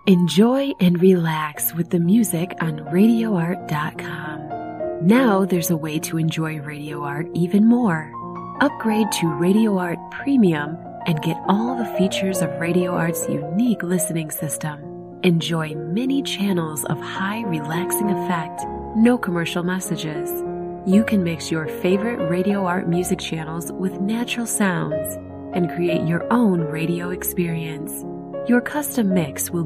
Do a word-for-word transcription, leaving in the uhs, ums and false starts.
Enjoy and relax with the music on radio art dot com. Now there's a way to enjoy Radio Art even more. Upgrade to Radio Art Premium and get all the features of Radio Art's unique listening system. Enjoy many channels of high relaxing effect, no commercial messages. You can mix your favorite Radio Art music channels with natural sounds and create your own radio experience. Your custom mix will be